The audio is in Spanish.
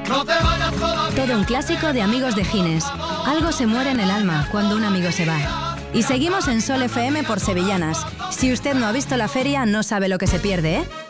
Todo un clásico de Amigos de Gines. Algo se muere en el alma cuando un amigo se va. Y seguimos en Sol FM por Sevillanas. Si usted no ha visto la feria, no sabe lo que se pierde, ¿eh?